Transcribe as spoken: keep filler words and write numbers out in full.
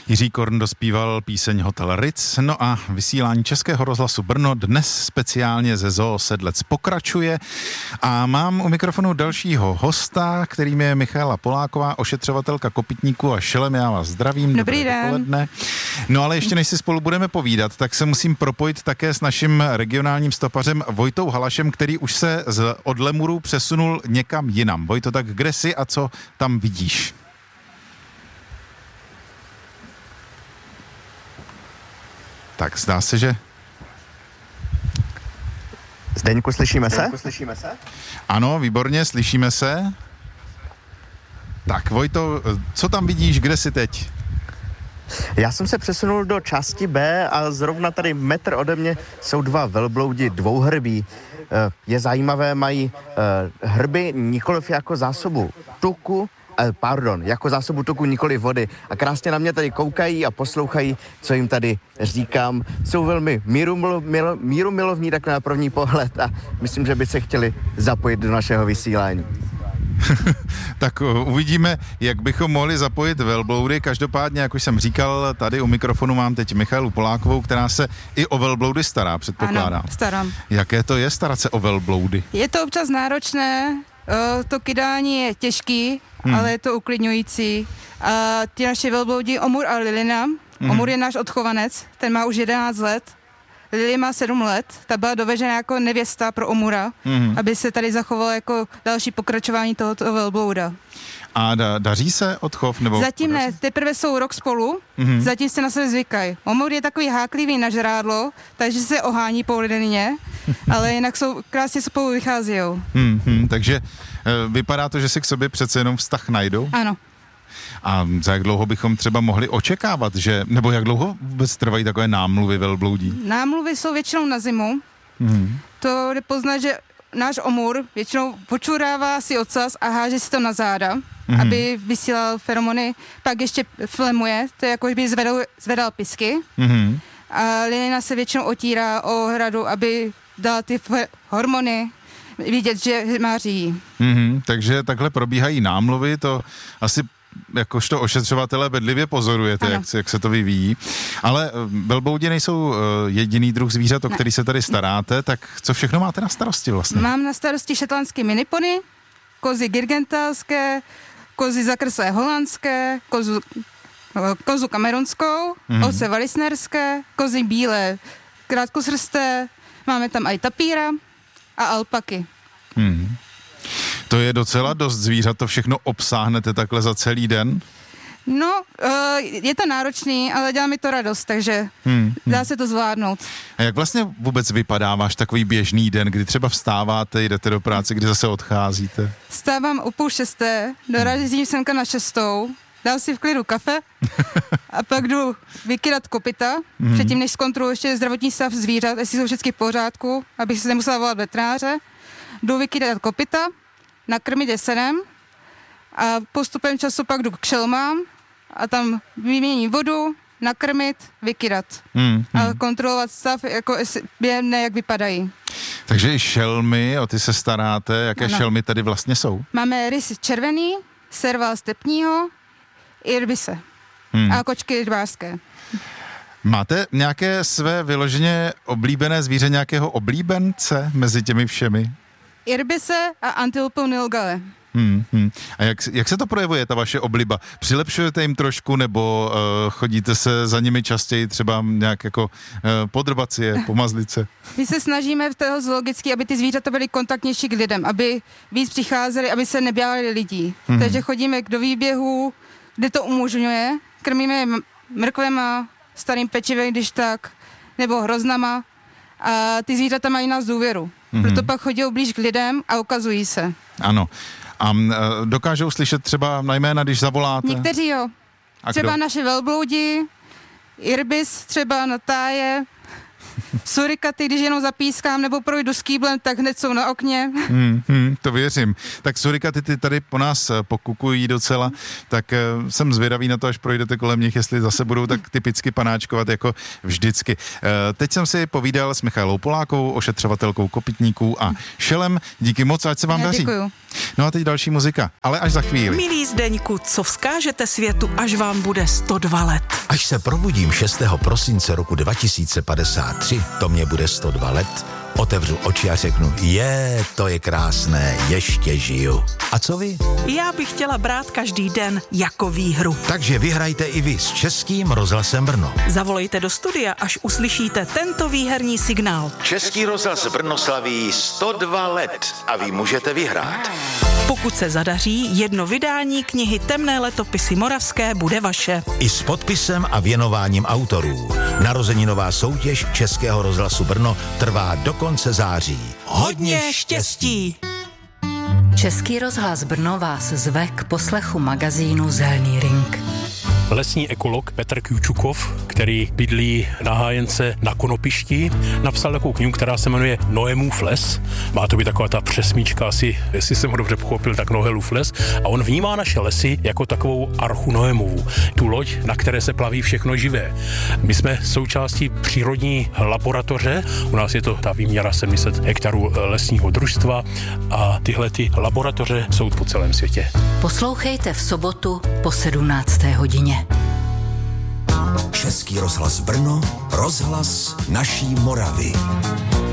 Jiří Korn dospíval píseň Hotel Ritz, no a vysílání Českého rozhlasu Brno dnes speciálně ze Zoo Sedlec pokračuje a mám u mikrofonu dalšího hosta, kterým je Michaela Poláková, ošetřovatelka kopytníků a šelem. Já vás zdravím. Dobrý den. Dopoledne. No ale ještě než si spolu budeme povídat, tak se musím propojit také s naším regionálním stopařem Vojtou Halašem, který už se z, od lemurů přesunul někam jinam. Vojto, tak kde jsi a co tam vidíš? Tak zdá se, že... Zdeňku, slyšíme se? Zdeňku, slyšíme se? Ano, výborně, slyšíme se. Tak Vojto, co tam vidíš, kde jsi teď? Já jsem se přesunul do části B a zrovna tady metr ode mě jsou dva velbloudi dvouhrbí. Je zajímavé, mají hrby nikoliv jako zásobu tuku, pardon, jako zásobu tuku, nikoli vody. A krásně na mě tady koukají a poslouchají, co jim tady říkám. Jsou velmi míru, milo, míru milovní takhle na první pohled a myslím, že by se chtěli zapojit do našeho vysílání. Tak uvidíme, jak bychom mohli zapojit velbloudy. Každopádně, jak už jsem říkal, tady u mikrofonu mám teď Michaelu Polákovou, která se i o velbloudy stará, předpokládám. Ano, starám. Jaké to je starat se o velbloudy? Je to občas náročné, to kydání je těžký, hmm. ale je to uklidňující. A ty naše velbloudi, Omur a Lilina, hmm. Omur je náš odchovanec, ten má už jedenáct let, Lili má sedm let, ta byla dovežena jako nevěsta pro Omura, hmm. aby se tady zachovalo jako další pokračování tohoto velblouda. A da, daří se odchov? Nebo zatím ne, teprve jsou rok spolu, mm-hmm. zatím se na sebe zvykají. Omur je takový háklivý na žrádlo, takže se ohání po lidině, ale jinak jsou krásně spolu vycházejí. Mm-hmm, takže e, vypadá to, že si k sobě přece jenom vztah najdou? Ano. A za jak dlouho bychom třeba mohli očekávat, že, nebo jak dlouho vůbec trvají takové námluvy velbloudí? Námluvy jsou většinou na zimu. Mm-hmm. To jde poznat, že náš Omur většinou počurává si ocas a háže si to na záda, mm-hmm. aby vysílal feromony, pak ještě flemuje, to je jako by zvedal, zvedal pisky. Mm-hmm. A Lilina se většinou otírá o hradu, aby dala ty hormony vidět, že má říjí. Mm-hmm. Takže takhle probíhají námluvy, to asi jakožto ošetřovatele bedlivě pozorujete, jak, jak se to vyvíjí. Ale velbloudi nejsou jediný druh zvířat, o ne. který se tady staráte, tak co všechno máte na starosti vlastně? Mám na starosti šetlandské minipony, kozy girgentalské, kozy zakrslé holandské, kozu, kozu kamerunskou, mm. ovce valisnerské, kozy bílé, krátkosrsté, máme tam i tapíra a alpaky. Mm. To je docela dost zvířat, to všechno obsáhnete takhle za celý den? No, je to náročný, ale dělá mi to radost, takže hmm, hmm. dá se to zvládnout. A jak vlastně vůbec vypadá váš takový běžný den, kdy třeba vstáváte, jdete do práce, kdy zase odcházíte? Vstávám o půl šesté, dorazím semka na šestou, dám si v klidu kafe a pak jdu vykydat kopyta, hmm. předtím než zkontroluji ještě zdravotní stav zvířat, jestli jsou všechny v pořádku, abych se nemusela volat veterináře. Jdu vykydat kopyta, nakrmit je senem a postupem času pak jdu k šelmám a tam vyměním vodu, nakrmit, vykydat hmm, hmm. a kontrolovat stav, jako během jak vypadají. Takže i šelmy, o ty se staráte, jaké ano. šelmy tady vlastně jsou? Máme rys červený, serval stepního, irbise hmm. a kočky rybářské. Máte nějaké své vyloženě oblíbené zvíře, nějakého oblíbence mezi těmi všemi? Irbise a Antilopu nilgale. Hmm, hmm. A jak, jak se to projevuje, ta vaše obliba? Přilepšujete jim trošku, nebo uh, chodíte se za nimi častěji, třeba nějak jako uh, podrbat si je, pomazlit se? My se snažíme v toho zoologicky, aby ty zvířata byly kontaktnější k lidem, aby víc přicházeli, aby se nebělali lidí. Hmm. Takže chodíme do výběhu, kde to umožňuje, krmíme je mrkvema, starým pečivem, když tak, nebo hroznama a ty zvířata mají nás důvěru. Mm-hmm. Proto pak chodí blíž k lidem a ukazují se. Ano. A m, dokážou slyšet třeba na jména, když zavoláte? Někteří jo. A třeba kdo? Naše velbloudi, irbis třeba na táje, surikaty, když jenom zapískám nebo projdu s kýblem, tak hned jsou na okně. Hmm, hmm, to věřím. Tak surikaty ty tady po nás pokukují docela, tak uh, jsem zvědavý na to, až projdete kolem nich, jestli zase budou tak typicky panáčkovat jako vždycky. Uh, teď jsem si povídal s Michaelou Polákovou, ošetřovatelkou kopytníků a šelem. Díky moc, ať se vám Já daří. Děkuju. No a teď další muzika, ale až za chvíli. Milý Zdeňku, co vzkážete světu, až vám bude sto dva let? Až se probudím šestého prosince roku dva tisíce padesát tři, to mě bude sto dva let, otevřu oči a řeknu, je, to je krásné, ještě žiju. A co vy? Já bych chtěla brát každý den jako výhru. Takže vyhrajte i vy s Českým rozhlasem Brno. Zavolejte do studia, až uslyšíte tento výherní signál. Český rozhlas Brno slaví sto dva let a vy můžete vyhrát. Pokud se zadaří, jedno vydání knihy Temné letopisy moravské bude vaše. I s podpisem a věnováním autorů. Narozeninová soutěž Českého rozhlasu Brno trvá do konce září. Hodně štěstí! Český rozhlas Brno vás zve k poslechu magazínu Zelný ring. Lesní ekolog Petr Kjučukov, který bydlí na Hájence na Konopišti, napsal takovou knihu, která se jmenuje Noémův les. Má to být taková ta přesmíčka, asi, jestli jsem ho dobře pochopil, tak Noélův les. A on vnímá naše lesy jako takovou archu Noémovu. Tu loď, na které se plaví všechno živé. My jsme součástí přírodní laboratoře. U nás je to ta výměra sedm set hektarů lesního družstva a tyhle ty laboratoře jsou po celém světě. Poslouchejte v sobotu po sedmnácté hodině. Český rozhlas Brno, rozhlas naší Moravy.